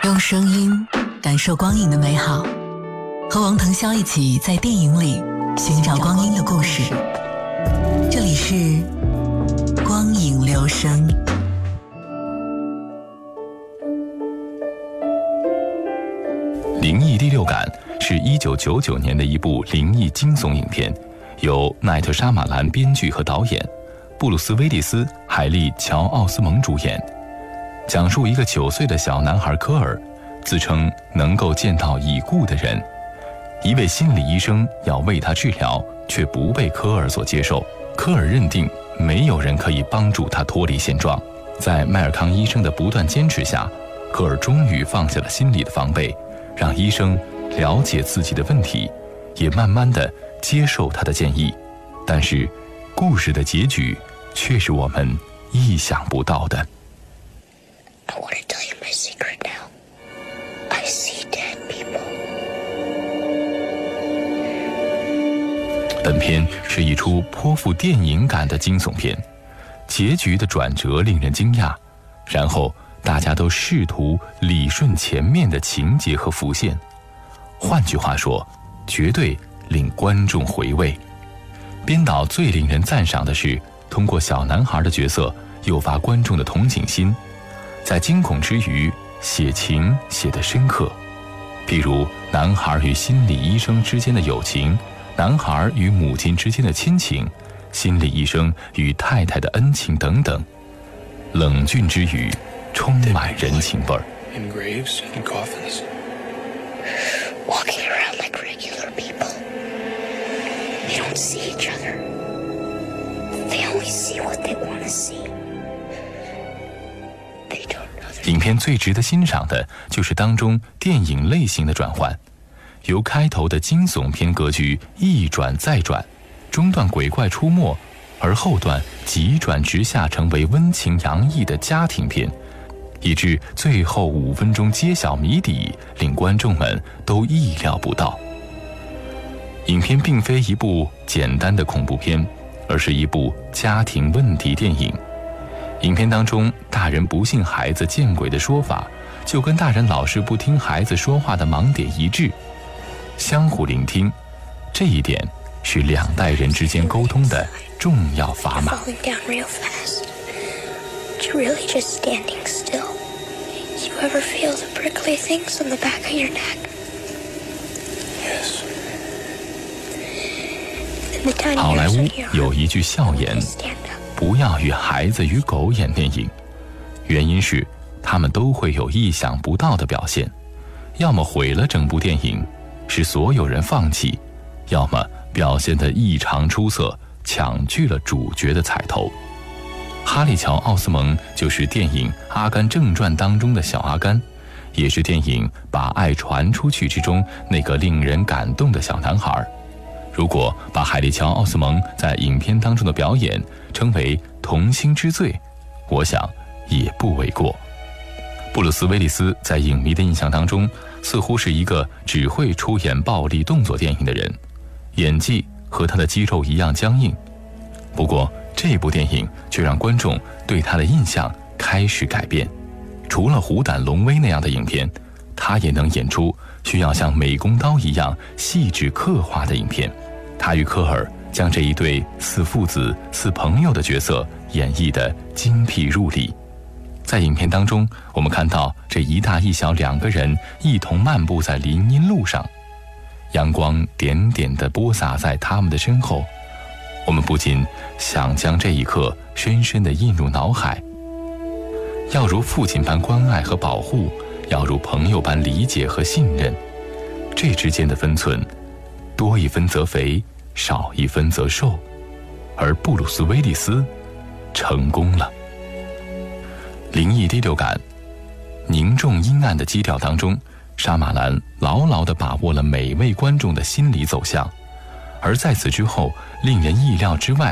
用声音感受光影的美好，和王腾霄一起在电影里寻找光阴的故事。这里是光影留声。 灵异第六感是1999年的一部灵异惊悚影片，由奈特·沙马兰编剧和导演，布鲁斯·威利斯、海莉·乔·奥斯蒙主演，讲述一个9岁的小男孩科尔，自称能够见到已故的人，一位心理医生要为他治疗，却不被科尔所接受。科尔认定没有人可以帮助他脱离现状，在迈尔康医生的不断坚持下，科尔终于放下了心理的防备，让医生了解自己的问题，也慢慢地接受他的建议。但是故事的结局却是我们意想不到的。 I want to tell you my secret now. I see dead people. 本片是一出颇富电影感的惊悚片，结局的转折令人惊讶，然后大家都试图理顺前面的情节和伏线，换句话说，绝对令观众回味。编导最令人赞赏的是，通过小男孩的角色诱发观众的同情心，在惊恐之余写情写得深刻，譬如男孩与心理医生之间的友情，男孩与母亲之间的亲情，心理医生与太太的恩情等等，冷峻之余充满人情味儿。 In graves and coffins. Walking around like regular people. They don't see each other. They only see what they want to see. They don't know there's... 影片最值得欣赏的就是当中电影类型的转换，由开头的惊悚片格局一转再转，中段鬼怪出没，而后段急转直下成为温情洋溢的家庭片，以致最后5分钟揭晓谜底，令观众们都意料不到。影片并非一部简单的恐怖片，而是一部家庭问题电影。影片当中，大人不信孩子见鬼的说法，就跟大人老是不听孩子说话的盲点一致。相互聆听，这一点是2代人之间沟通的重要砝码。 Falling down real fast. But you're really just standing still. You ever feel the prickly things on the back of your neck? Yes. 好莱坞有一句笑言，不要与孩子与狗演电影，原因是他们都会有意想不到的表现，要么毁了整部电影，使所有人放弃，要么表现得异常出色，抢去了主角的彩头。哈利·乔·奥斯蒙就是电影《阿甘正传》当中的小阿甘，也是电影《把爱传出去》之中那个令人感动的小男孩。如果把海莉·乔·奥斯蒙在影片当中的表演称为童星之最，我想也不为过。布鲁斯·威利斯在影迷的印象当中，似乎是一个只会出演暴力动作电影的人，演技和他的肌肉一样僵硬。不过这部电影却让观众对他的印象开始改变。除了《虎胆龙威》那样的影片，他也能演出需要像美工刀一样细致刻画的影片。他与科尔将这一对似父子似朋友的角色演绎得精辟入理。在影片当中，我们看到这一大一小2个人一同漫步在林荫路上，阳光点点地播撒在他们的身后，我们不仅想将这一刻深深地印入脑海。要如父亲般关爱和保护，要如朋友般理解和信任，这之间的分寸，多一分则肥，少一分则瘦，而布鲁斯·威利斯成功了。灵异第六感，凝重阴暗的基调当中，沙马兰牢牢地把握了每位观众的心理走向，而在此之后，令人意料之外